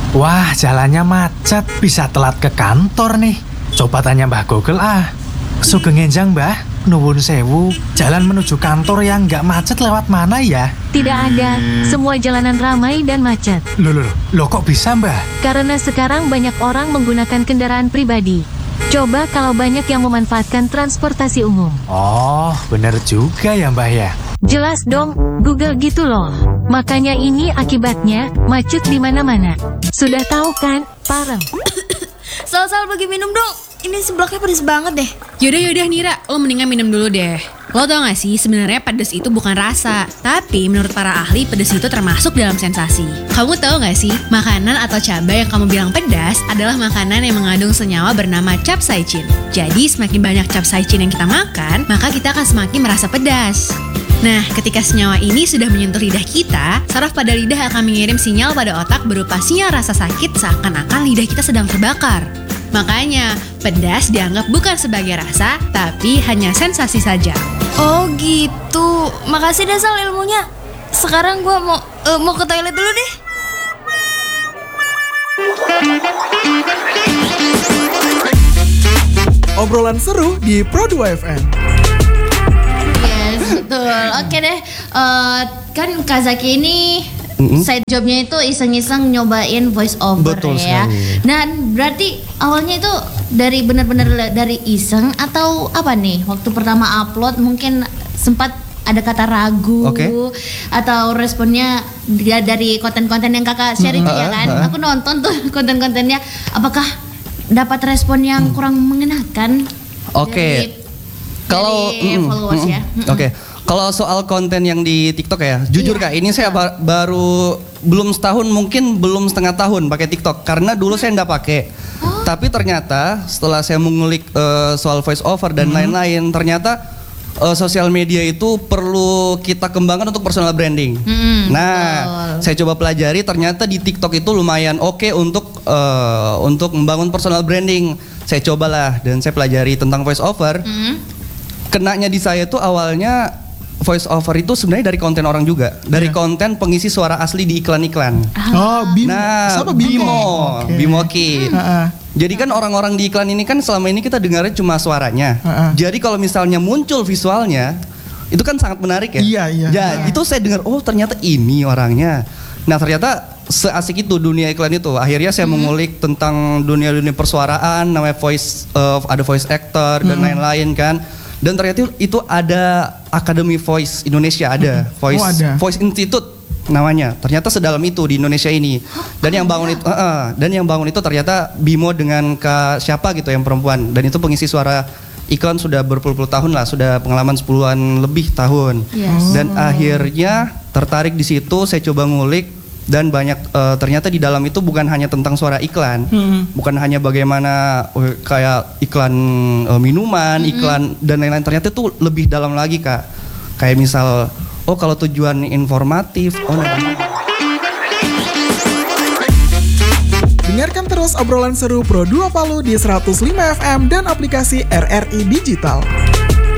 Wah, jalannya macet, bisa telat ke kantor nih. Coba tanya Mbah Google Sugeng enjang Mbah, nuwun sewu. Jalan menuju kantor yang nggak macet lewat mana ya? Tidak ada, semua jalanan ramai dan macet. Loh kok bisa Mbah? Karena sekarang banyak orang menggunakan kendaraan pribadi. Coba kalau banyak yang memanfaatkan transportasi umum. Oh, bener juga ya Mbah ya. Jelas dong, Google gitu loh. Makanya ini akibatnya, macet di mana-mana. Sudah tahu kan, Parem? Sal bagi minum dong. Ini seblaknya pedes banget deh. Yaudah Nira, lo mendingan minum dulu deh. Lo tau gak sih, sebenarnya pedes itu bukan rasa. Tapi menurut para ahli, pedes itu termasuk dalam sensasi. Kamu tahu gak sih, makanan atau cabai yang kamu bilang pedas adalah makanan yang mengandung senyawa bernama capsaicin. Jadi semakin banyak capsaicin yang kita makan, maka kita akan semakin merasa pedas. Nah, ketika senyawa ini sudah menyentuh lidah kita, saraf pada lidah akan mengirim sinyal pada otak berupa sinyal rasa sakit seakan-akan lidah kita sedang terbakar. Makanya, pedas dianggap bukan sebagai rasa, tapi hanya sensasi saja. Oh gitu. Makasih deh Sal ilmunya. Sekarang gue mau ke toilet dulu deh. Obrolan seru di Pro2 FM. Yes, betul. Oke deh. Kan Kazaki ini side jobnya itu iseng-iseng nyobain voice over. Betul ya. sekali. Dan berarti awalnya itu dari benar-benar dari iseng atau apa nih? Waktu pertama upload mungkin sempat ada kata ragu atau responnya dia dari konten-konten yang kakak share itu ya kan? Aku nonton tuh konten-kontennya. Apakah dapat respon yang kurang mengenakan? Oke. Kalau followers ya. Oke. Kalau soal konten yang di TikTok ya, jujur Kak, ini saya baru belum setahun, mungkin belum setengah tahun pakai TikTok. Karena dulu saya nggak pakai. Tapi ternyata setelah saya mengulik soal voice over dan lain-lain, ternyata sosial media itu perlu kita kembangkan untuk personal branding. Saya coba pelajari, ternyata di TikTok itu lumayan oke untuk membangun personal branding. Saya cobalah dan saya pelajari tentang voice over. Kenanya di saya tuh awalnya voice over itu sebenarnya dari konten orang juga, dari konten pengisi suara asli di iklan-iklan. Bimo. Nah, Siapa Bimo? Bimo Kid. Jadi kan orang-orang di iklan ini kan selama ini kita dengarnya cuma suaranya. Jadi kalau misalnya muncul visualnya, itu kan sangat menarik ya. Iya. Ya, itu saya dengar, oh ternyata ini orangnya. Nah ternyata seasik itu dunia iklan itu. Akhirnya saya mengulik tentang dunia persuaraan, namanya ada voice actor dan lain-lain kan. Dan ternyata itu ada Akademi Voice Indonesia, ada Voice Institute namanya. Ternyata sedalam itu di Indonesia ini. Dan yang bangun itu ternyata Bimo dengan Kak siapa gitu yang perempuan. Dan itu pengisi suara iklan sudah berpuluh-puluh tahun lah, sudah pengalaman 10-an lebih tahun. Dan akhirnya tertarik di situ, saya coba ngulik. Dan banyak ternyata di dalam itu bukan hanya tentang suara iklan, bukan hanya bagaimana kayak iklan minuman, iklan dan lain-lain. Ternyata itu lebih dalam lagi Kak. Kayak misal, kalau tujuan informatif, Dengarkan terus obrolan seru Pro2 Palu di 105 FM dan aplikasi RRI Digital.